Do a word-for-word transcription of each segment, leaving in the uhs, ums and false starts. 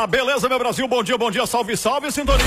dia! Beleza, meu Brasil? Bom dia, bom dia, salve, salve, sintonia!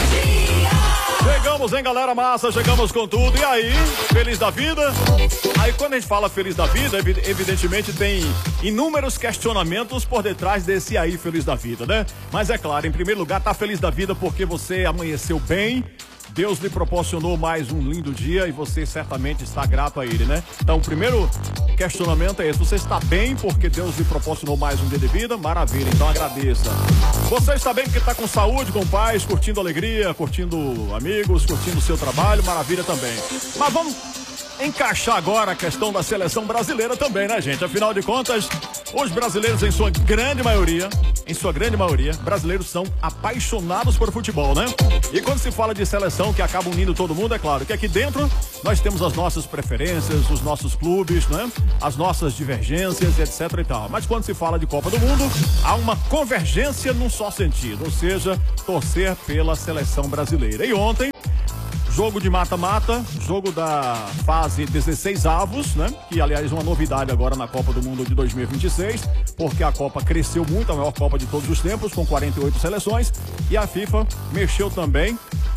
Chegamos, hein, galera massa, chegamos com tudo. E aí, feliz da vida? Aí, quando a gente fala feliz da vida, evidentemente tem inúmeros questionamentos por detrás desse aí feliz da vida, né? Mas é claro, em primeiro lugar, tá feliz da vida porque você amanheceu bem, Deus lhe proporcionou mais um lindo dia e você certamente está grato a Ele, né? Então, o primeiro questionamento é esse: você está bem porque Deus lhe proporcionou mais um dia de vida? Maravilha, então agradeça. Você está bem porque está com saúde, com paz, curtindo alegria, curtindo amigos, curtindo o seu trabalho? Maravilha também. Mas vamos encaixar agora a questão da seleção brasileira também, né, gente? Afinal de contas, os brasileiros, em sua grande maioria, em sua grande maioria, brasileiros são apaixonados por futebol, né? E quando se fala de seleção que acaba unindo todo mundo, é claro que aqui dentro nós temos as nossas preferências, os nossos clubes, né? As nossas divergências, etc e tal. Mas quando se fala de Copa do Mundo, há uma convergência num só sentido, ou seja, torcer pela seleção brasileira. E ontem, jogo de mata-mata, jogo da fase dezesseis avos, né? Que, aliás, é uma novidade agora na Copa do Mundo de dois mil e vinte e seis, porque a Copa cresceu muito, a maior Copa de todos os tempos, com quarenta e oito seleções, e a FIFA mexeu também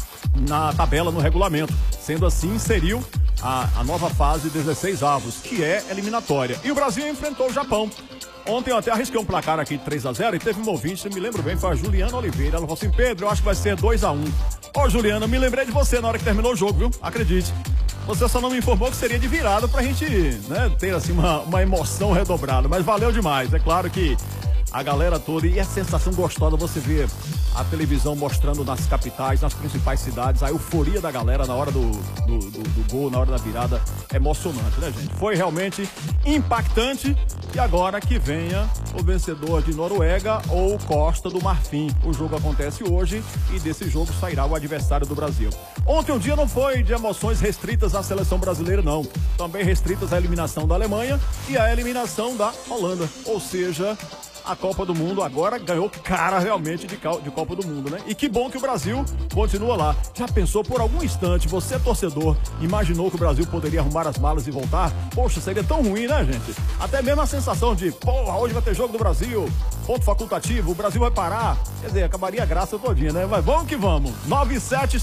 na tabela, no regulamento. Sendo assim, inseriu a, a nova fase dezesseis avos, que é eliminatória. E o Brasil enfrentou o Japão. Ontem eu até arrisquei um placar aqui de três a zero e teve um ouvinte, me lembro bem, foi a Juliana Oliveira. Ela falou assim: Pedro, eu acho que vai ser dois a um. Ô, Juliana, me lembrei de você na hora que terminou o jogo, viu? Acredite. Você só não me informou que seria de virada pra gente, né, ter assim uma, uma emoção redobrada. Mas valeu demais. É claro que a galera toda, e a sensação gostosa, você vê a televisão mostrando nas capitais, nas principais cidades, a euforia da galera na hora do, do, do, do gol, na hora da virada, é emocionante, né, gente? Foi realmente impactante. E agora que venha o vencedor de Noruega ou Costa do Marfim. O jogo acontece hoje e desse jogo sairá o adversário do Brasil. Ontem o dia não foi de emoções restritas à seleção brasileira, não. Também restritas à eliminação da Alemanha e à eliminação da Holanda. Ou seja, a Copa do Mundo agora ganhou cara realmente de, de Copa do Mundo, né? E que bom que o Brasil continua lá. Já pensou por algum instante, você torcedor, imaginou que o Brasil poderia arrumar as malas e voltar? Poxa, seria tão ruim, né, gente? Até mesmo a sensação de, porra, hoje vai ter jogo do Brasil, ponto facultativo, o Brasil vai parar. Quer dizer, acabaria a graça todinha, né? Mas vamos que vamos. nove sete